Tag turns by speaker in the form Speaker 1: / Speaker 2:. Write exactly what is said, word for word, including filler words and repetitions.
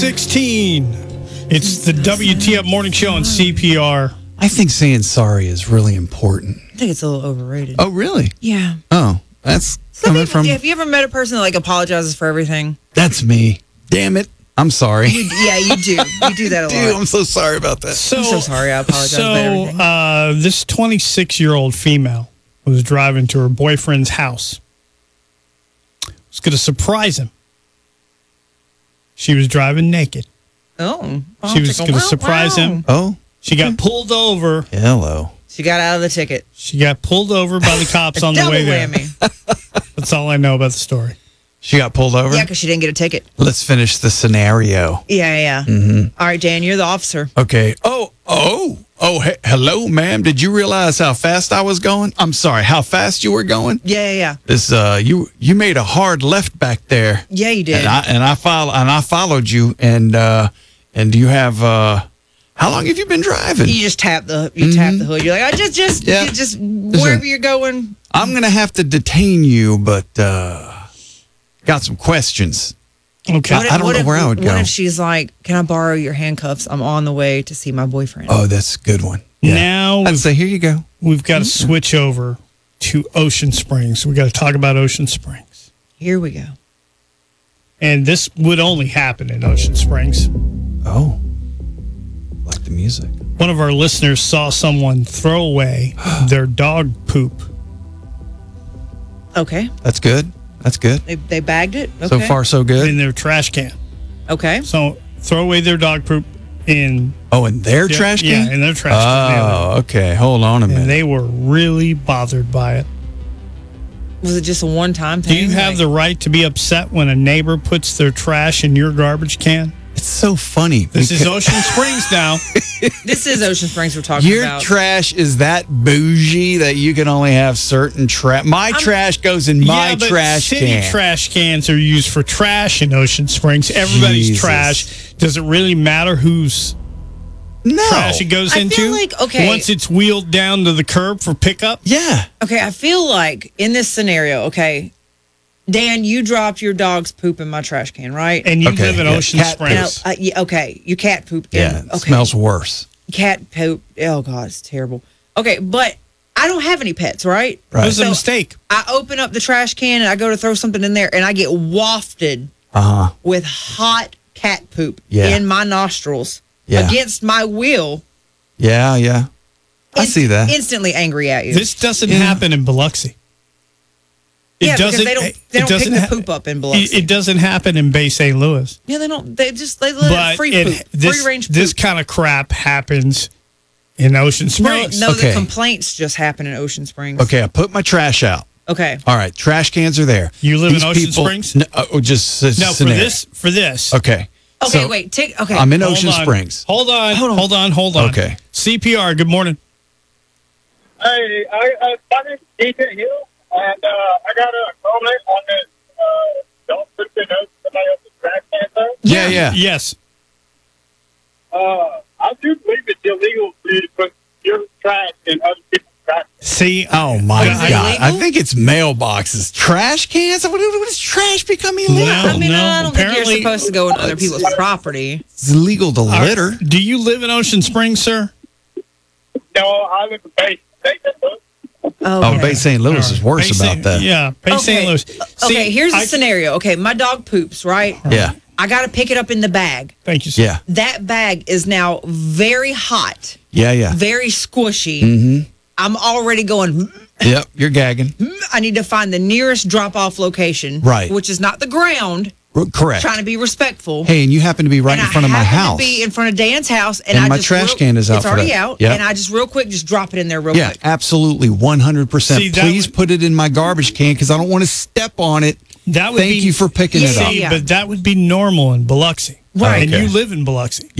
Speaker 1: sixteen. It's the W T F Morning Show on C P R.
Speaker 2: I think saying sorry is really important.
Speaker 3: I think it's a little overrated.
Speaker 2: Oh, really?
Speaker 3: Yeah.
Speaker 2: Oh, that's
Speaker 3: Some
Speaker 2: coming
Speaker 3: people,
Speaker 2: from...
Speaker 3: have you ever met a person that like apologizes for everything?
Speaker 2: That's me. Damn it. I'm sorry.
Speaker 3: You, yeah, you do. You do that a
Speaker 2: Dude,
Speaker 3: lot.
Speaker 2: I'm so sorry about that.
Speaker 1: So,
Speaker 3: I'm so sorry. I apologize
Speaker 1: So,
Speaker 3: for everything.
Speaker 1: uh, this twenty-six-year-old female was driving to her boyfriend's house. Was going to surprise him. She was driving naked.
Speaker 3: Oh.
Speaker 1: She was going to surprise him.
Speaker 2: Oh,
Speaker 1: She got pulled over.
Speaker 2: hello.
Speaker 3: She got out of the ticket.
Speaker 1: She got pulled over by the cops on the
Speaker 3: Double
Speaker 1: way there.
Speaker 3: whammy.
Speaker 1: That's all I know about the story.
Speaker 2: She got pulled over?
Speaker 3: Yeah, because she didn't get a ticket.
Speaker 2: Let's finish the scenario.
Speaker 3: Yeah, yeah.
Speaker 2: Mm-hmm.
Speaker 3: All right, Dan, you're the officer.
Speaker 2: Okay. Oh, oh, oh, he- hello, ma'am. Did you realize how fast I was going? I'm sorry, how fast you were going?
Speaker 3: Yeah, yeah, yeah.
Speaker 2: This, uh, you, you made a hard left back there.
Speaker 3: Yeah, you did.
Speaker 2: And I, and I follow, and I followed you. And, uh, and you have, uh, how long have you been driving?
Speaker 3: You just tap the you tap the hood. You're like, I just just
Speaker 2: Yeah.
Speaker 3: you just wherever you're going.
Speaker 2: I'm going to have to detain you, but, uh, got some questions.
Speaker 1: Okay.
Speaker 2: I don't know
Speaker 3: if,
Speaker 2: where I would
Speaker 3: what
Speaker 2: go.
Speaker 3: if she's like, can I borrow your handcuffs? I'm on the way to see my boyfriend.
Speaker 2: Oh, that's a good one. Yeah.
Speaker 1: Now
Speaker 2: I'd
Speaker 1: we've,
Speaker 2: say, here you go.
Speaker 1: we've got to switch over to Ocean Springs. We got to talk about Ocean Springs.
Speaker 3: Here we go.
Speaker 1: And this would only happen in Ocean Springs.
Speaker 2: Oh, like the music.
Speaker 1: One of our listeners saw someone throw away their dog poop.
Speaker 3: Okay.
Speaker 2: That's good. That's good.
Speaker 3: They they bagged it. Okay.
Speaker 2: So far, so good.
Speaker 1: In their trash can.
Speaker 3: Okay.
Speaker 1: So throw away their dog poop in
Speaker 2: Oh, in their trash can?
Speaker 1: Yeah, in their trash can.
Speaker 2: Oh, okay. Hold on a minute.
Speaker 1: And they were really bothered by it.
Speaker 3: Was it just a one time
Speaker 1: Do
Speaker 3: thing?
Speaker 1: you have
Speaker 3: Like-
Speaker 1: the right to be upset when a neighbor puts their trash in your garbage can?
Speaker 2: It's so funny.
Speaker 1: This is
Speaker 2: because
Speaker 1: Ocean Springs now.
Speaker 3: This is Ocean Springs we're talking
Speaker 2: your
Speaker 3: about.
Speaker 2: trash is that bougie that you can only have certain trash. My trash goes in my
Speaker 1: yeah, but
Speaker 2: trash
Speaker 1: city
Speaker 2: can.
Speaker 1: trash cans are used for trash in Ocean Springs. Everybody's
Speaker 2: Jesus.
Speaker 1: trash. Does it really matter whose
Speaker 2: no.
Speaker 1: trash it goes
Speaker 3: I
Speaker 1: into?
Speaker 3: feel like, okay.
Speaker 1: Once it's wheeled down to the curb for pickup?
Speaker 2: Yeah.
Speaker 3: Okay, I feel like in this scenario, okay, Dan, you dropped your dog's poop in my trash can, right?
Speaker 1: And you
Speaker 2: Okay,
Speaker 1: live in
Speaker 2: yeah,
Speaker 1: Ocean
Speaker 2: cat
Speaker 3: Now,
Speaker 1: Springs.
Speaker 3: uh, yeah, okay, you cat poop. in-
Speaker 2: Yeah. It
Speaker 3: okay.
Speaker 2: smells worse.
Speaker 3: Cat poop. Oh God, it's terrible. Okay, but I don't have any pets, right?
Speaker 2: Right.
Speaker 1: It was a
Speaker 3: So-
Speaker 1: mistake.
Speaker 3: I open up the trash can and I go to throw something in there, and I get wafted
Speaker 2: Uh huh.
Speaker 3: with hot cat poop
Speaker 2: Yeah.
Speaker 3: in my nostrils
Speaker 2: Yeah.
Speaker 3: against my will.
Speaker 2: Yeah, yeah. I
Speaker 3: Inst-
Speaker 2: see that.
Speaker 3: Instantly angry at you.
Speaker 1: This doesn't
Speaker 2: Yeah.
Speaker 1: happen in Biloxi. It
Speaker 3: yeah, because
Speaker 1: doesn't.
Speaker 3: they don't
Speaker 1: it
Speaker 3: they don't pick
Speaker 1: doesn't
Speaker 3: the
Speaker 1: ha-
Speaker 3: poop up in Biloxi.
Speaker 1: It, it doesn't happen in Bay Saint Louis.
Speaker 3: yeah, they don't. They just they let
Speaker 1: But
Speaker 3: it free
Speaker 1: it,
Speaker 3: poop,
Speaker 1: this,
Speaker 3: free range poop.
Speaker 1: this kind of crap happens in Ocean
Speaker 3: no,
Speaker 1: Springs.
Speaker 3: no,
Speaker 2: Okay.
Speaker 3: the complaints just happen in Ocean Springs.
Speaker 2: Okay, I put my trash out.
Speaker 3: Okay.
Speaker 2: All right, trash cans are there.
Speaker 1: You live in
Speaker 2: These
Speaker 1: Ocean
Speaker 2: people-
Speaker 1: Springs?
Speaker 2: No, uh, just uh,
Speaker 1: No, for
Speaker 2: scenario.
Speaker 1: this, for this.
Speaker 2: Okay.
Speaker 3: Okay,
Speaker 2: So,
Speaker 3: wait. Take okay.
Speaker 2: I'm in
Speaker 1: Hold
Speaker 2: Ocean
Speaker 1: on.
Speaker 2: Springs.
Speaker 1: Hold on,
Speaker 3: Hold
Speaker 1: hold
Speaker 3: on.
Speaker 1: on, hold on.
Speaker 2: Okay.
Speaker 1: C P R. Good morning.
Speaker 4: Hey, I, I my name's Ethan Hill, and uh, I got a comment on this. Uh, don't put your nose in somebody else's trash can thing.
Speaker 2: Yeah, yeah.
Speaker 1: Yes.
Speaker 4: Uh, I do believe it's illegal for you to put your trash in other people's trash.
Speaker 1: See.
Speaker 2: Oh my
Speaker 3: Is it
Speaker 2: God!
Speaker 3: illegal?
Speaker 2: I think it's mailboxes, trash cans. What, what does trash become illegal?
Speaker 1: No.
Speaker 3: I mean,
Speaker 1: no,
Speaker 3: I don't think
Speaker 1: apparently-
Speaker 3: you're supposed to go in other people's property.
Speaker 2: It's illegal to
Speaker 1: Are-
Speaker 2: litter.
Speaker 1: Do you live in Ocean Springs, sir?
Speaker 4: No, I live in Bay.
Speaker 2: Oh, Bay Saint Louis is worse
Speaker 1: Bay
Speaker 2: about
Speaker 1: Saint-
Speaker 2: that.
Speaker 1: Yeah, Bay Saint
Speaker 3: Okay.
Speaker 1: Louis. See,
Speaker 3: Okay, here's the
Speaker 1: I-
Speaker 3: scenario. Okay, my dog poops, right?
Speaker 2: Yeah,
Speaker 3: I got to pick it up in the bag.
Speaker 1: Thank you, sir.
Speaker 2: yeah,
Speaker 3: That bag is now very hot,
Speaker 2: yeah, yeah.
Speaker 3: very squishy.
Speaker 2: Mm-hmm.
Speaker 3: I'm already going, "Mm,
Speaker 2: Yep, you're gagging.
Speaker 3: mm." I need to find the nearest drop off location,
Speaker 2: Right.
Speaker 3: which is not the ground,
Speaker 2: R- Correct.
Speaker 3: trying to be respectful.
Speaker 2: Hey, and you happen to be right
Speaker 3: and
Speaker 2: in front
Speaker 3: I
Speaker 2: of my
Speaker 3: happen
Speaker 2: house.
Speaker 3: to be in front of Dan's house, and,
Speaker 2: And
Speaker 3: I
Speaker 2: my
Speaker 3: just
Speaker 2: trash
Speaker 3: real-
Speaker 2: can is out
Speaker 3: It's
Speaker 2: for
Speaker 3: already
Speaker 2: that.
Speaker 3: out,
Speaker 2: Yep.
Speaker 3: and I just real quick just drop it in there real
Speaker 2: Yeah,
Speaker 3: quick.
Speaker 2: absolutely, one hundred percent.
Speaker 1: See, that
Speaker 2: Please
Speaker 1: would-
Speaker 2: put it in my garbage can because I don't want to step on it.
Speaker 1: That would
Speaker 2: Thank
Speaker 1: be,
Speaker 2: you for picking it
Speaker 3: Yeah,
Speaker 2: up.
Speaker 1: See,
Speaker 3: yeah.
Speaker 1: but that would be normal in Biloxi.
Speaker 3: Right.
Speaker 1: And
Speaker 2: Okay.
Speaker 1: you live in Biloxi.